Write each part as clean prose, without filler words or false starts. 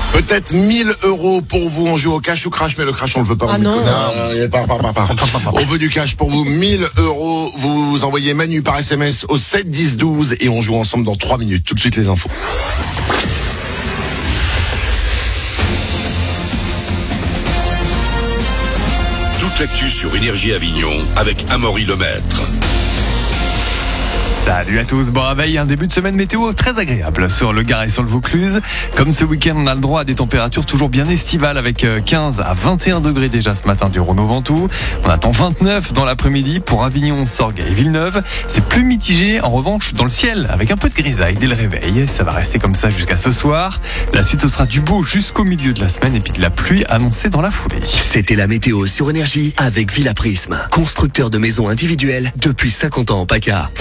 Peut-être 1000 € pour vous. On joue au cash ou crash, mais le crash, on le veut pas. Ah non. On veut du cash pour vous. 1000 €. Vous envoyez Manu par SMS au 7 10 12 et on joue ensemble dans 3 minutes. Tout de suite, les infos. Toute l'actu sur Énergie Avignon avec Amaury Lemaître. Salut à tous, bon réveil, un début de semaine météo très agréable sur le Gard et sur le Vaucluse. Comme ce week-end, on a le droit à des températures toujours bien estivales avec 15 à 21 degrés déjà ce matin du Rhône au Ventoux. On attend 29 dans l'après-midi pour Avignon, Sorgues et Villeneuve. C'est plus mitigé en revanche dans le ciel avec un peu de grisaille dès le réveil. Ça va rester comme ça jusqu'à ce soir. La suite, ce sera du beau jusqu'au milieu de la semaine et puis de la pluie annoncée dans la foulée. C'était la météo sur Énergie avec Villa Prisme, constructeur de maisons individuelles depuis 50 ans en PACA.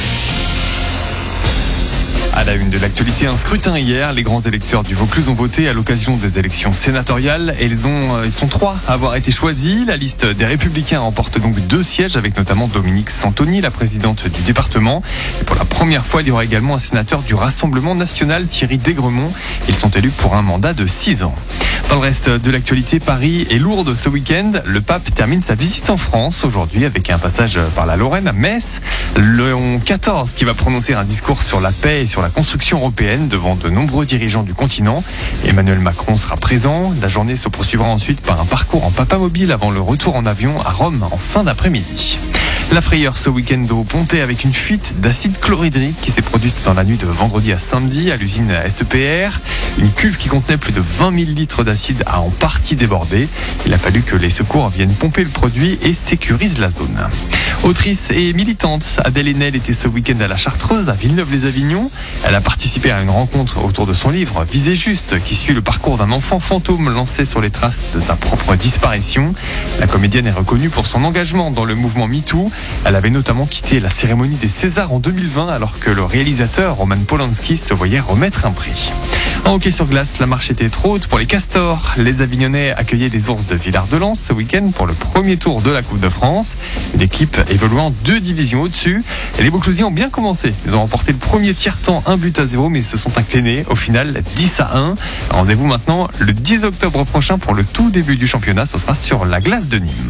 À la une de l'actualité, un scrutin hier. Les grands électeurs du Vaucluse ont voté à l'occasion des élections sénatoriales et ils sont 3 à avoir été choisis. La liste des Républicains remporte donc 2 sièges avec notamment Dominique Santoni, la présidente du département. Et pour la première fois, il y aura également un sénateur du Rassemblement national, Thierry Desgremont. Ils sont élus pour un mandat de 6 ans. Dans le reste de l'actualité, Paris et Lourdes ce week-end. Le pape termine sa visite en France aujourd'hui avec un passage par la Lorraine à Metz. Léon XIV qui va prononcer un discours sur la paix et sur la construction européenne devant de nombreux dirigeants du continent. Emmanuel Macron sera présent. La journée se poursuivra ensuite par un parcours en papamobile avant le retour en avion à Rome en fin d'après-midi. La frayeur ce week-end au Pontet avec une fuite d'acide chlorhydrique qui s'est produite dans la nuit de vendredi à samedi à l'usine SEPR. Une cuve qui contenait plus de 20 000 litres d'acide a en partie débordé. Il a fallu que les secours viennent pomper le produit et sécurisent la zone. Autrice et militante, Adèle Haenel était ce week-end à la Chartreuse, à Villeneuve-les-Avignon. Elle a participé à une rencontre autour de son livre Viser juste, qui suit le parcours d'un enfant fantôme lancé sur les traces de sa propre disparition. La comédienne est reconnue pour son engagement dans le mouvement MeToo. Elle avait notamment quitté la cérémonie des Césars en 2020 alors que le réalisateur Roman Polanski se voyait remettre un prix. En hockey sur glace, la marche était trop haute pour les Castors. Les Avignonnais accueillaient les Ours de Villard-de-Lans ce week-end pour le premier tour de la Coupe de France. Une équipe évoluant 2 divisions au-dessus. Et les Vauclusiens ont bien commencé. Ils ont remporté le premier tiers-temps 1-0, mais ils se sont inclinés au final 10-1. Rendez-vous maintenant le 10 octobre prochain pour le tout début du championnat. Ce sera sur la glace de Nîmes.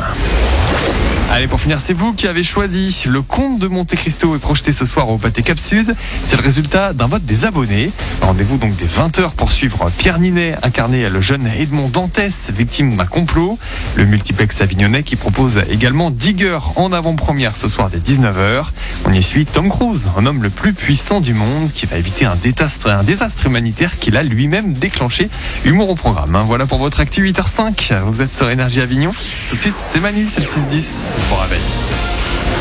Allez, pour finir, c'est vous qui avez choisi. Le Comte de Monte Cristo est projeté ce soir au Pâté Cap Sud. C'est le résultat d'un vote des abonnés. Rendez-vous donc dès 20h pour suivre Pierre Ninet incarner le jeune Edmond Dantès, victime d'un complot. Le multiplex avignonnais qui propose également Digger en avant-première ce soir dès 19h. On y suit Tom Cruise, un homme le plus puissant du monde qui va éviter un désastre humanitaire qu'il a lui-même déclenché. Humour au programme. Voilà pour votre actu 8h05. Vous êtes sur Énergie Avignon. Tout de suite, c'est Manu, c'est le 6-10. Bon réveil.